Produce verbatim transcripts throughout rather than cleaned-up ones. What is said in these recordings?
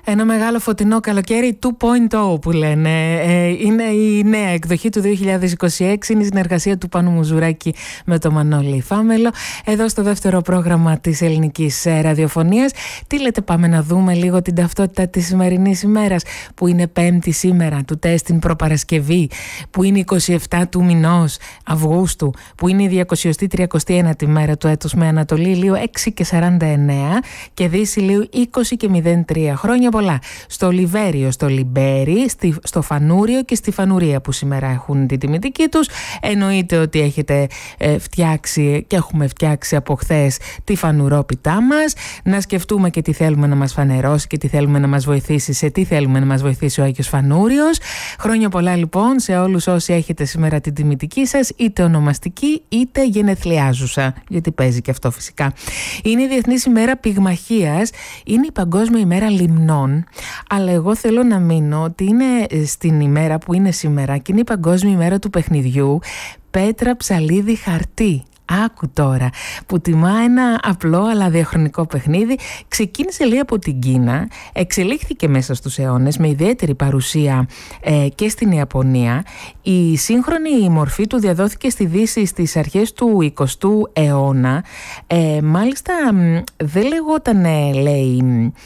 Ένα μεγάλο φωτεινό καλοκαίρι δύο κόμμα μηδέν που λένε. Ε, είναι η νέα εκδοχή του δύο χιλιάδες είκοσι έξι. Είναι η συνεργασία του Πάνου Μουζουράκη με το Μανώλη Φάμελο. Εδώ στο δεύτερο πρόγραμμα της ελληνικής ραδιοφωνίας. Τι λέτε, πάμε να δούμε λίγο την ταυτότητα της σημερινής ημέρας, που είναι Πέμπτη σήμερα, του τεστ την προπαρασκευή, που είναι είκοσι επτά του μηνός Αυγούστου, που είναι η διακόσια τριάντα ένατη μέρα του έτους, με Ανατολή ηλίου έξι και σαράντα εννέα και Δύση ηλίου είκοσι και μηδέν τρία. Χρόνια πολλά στο Λιβέριο, στο Λιμπέρι, στη, στο Φανούριο και στη Φανουρία, που σήμερα έχουν την τιμητική τους. Εννοείται ότι έχετε ε, φτιάξει και έχουμε φτιάξει από χθες τη φανουρόπιτά μας. Να σκεφτούμε και τι θέλουμε να μας φανερώσει και τι θέλουμε να μας βοηθήσει, σε τι θέλουμε να μας βοηθήσει ο Άγιος Φανούριος. Χρόνια πολλά λοιπόν σε όλους όσοι έχετε σήμερα την τιμητική σας, είτε ονομαστική είτε γενεθλιάζουσα, γιατί παίζει και αυτό φυσικά. Είναι η Διεθνής ημέρα Πυγμαχίας, είναι η Παγκόσμια ημέρα Λιμνών, αλλά εγώ θέλω να μείνω ότι είναι στην ημέρα που είναι σήμερα και είναι η Παγκόσμια ημέρα του παιχνιδιού Πέτρα Ψαλίδι Χαρτί. Άκου τώρα, που τιμά ένα απλό αλλά διαχρονικό παιχνίδι. Ξεκίνησε λίγο από την Κίνα, εξελίχθηκε μέσα στους αιώνες με ιδιαίτερη παρουσία ε, και στην Ιαπωνία. Η σύγχρονη μορφή του διαδόθηκε στη Δύση στις αρχές του εικοστού αιώνα. ε, Μάλιστα δεν λεγόταν, λέει,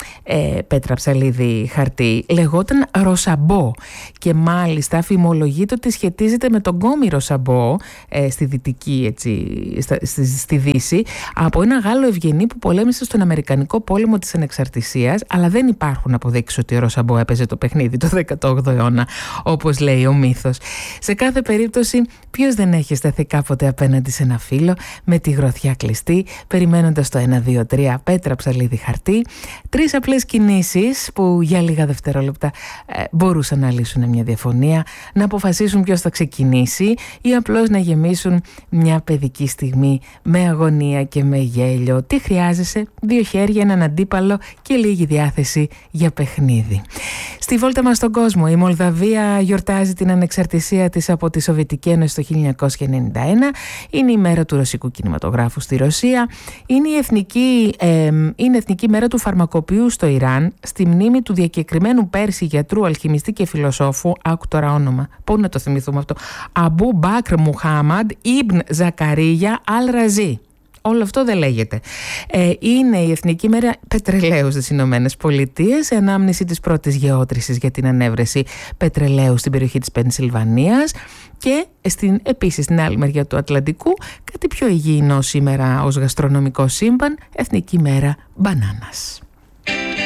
ε, Πέτρα Ψαλίδι Χαρτί, λεγόταν Ροσαμπό, και μάλιστα φημολογείται ότι σχετίζεται με τον κόμι Ροσαμπό ε, στη δυτική, έτσι, Στη, στη Δύση, από ένα Γάλλο ευγενή που πολέμησε στον Αμερικανικό πόλεμο της Ανεξαρτησίας, αλλά δεν υπάρχουν αποδείξεις ότι ο Ροσαμπό έπαιζε το παιχνίδι το δέκατο όγδοο αιώνα, όπως λέει ο μύθος. Σε κάθε περίπτωση, ποιος δεν έχει σταθεί κάποτε απέναντι σε ένα φύλλο με τη γροθιά κλειστή, περιμένοντας το ένα, δύο, τρία Πέτρα Ψαλίδι Χαρτί. Τρεις απλές κινήσεις που για λίγα δευτερόλεπτα ε, μπορούσαν να λύσουν μια διαφωνία, να αποφασίσουν ποιος θα ξεκινήσει ή απλώς να γεμίσουν μια παιδική στιγμή με αγωνία και με γέλιο. Τι χρειάζεσαι? Δύο χέρια, έναν αντίπαλο και λίγη διάθεση για παιχνίδι. Στη βόλτα μας στον κόσμο, η Μολδαβία γιορτάζει την ανεξαρτησία της από τη Σοβιετική Ένωση το χίλια εννιακόσια ενενήντα ένα. Είναι η μέρα του ρωσικού κινηματογράφου στη Ρωσία. Είναι η εθνική, ε, είναι εθνική μέρα του φαρμακοποιού στο Ιράν, στη μνήμη του διακεκριμένου Πέρση γιατρού, αλχημιστή και φιλοσόφου. Άκου τώρα όνομα, πού να το θυμηθούμε αυτό? Αμπού Μπάκρ Μουχάμαντ Ιμπν Ζακαρίγια Αλ Ραζί. Όλο αυτό δεν λέγεται. Ε, είναι η Εθνική Μέρα Πετρελαίου στις Ηνωμένες Πολιτείες, σε ανάμνηση της πρώτης γεώτρησης για την ανέβρεση πετρελαίου στην περιοχή της Πενσιλβανίας, και στην, επίσης στην άλλη μεριά του Ατλαντικού, κάτι πιο υγιεινό σήμερα ως γαστρονομικό σύμπαν, Εθνική Μέρα Μπανάνας.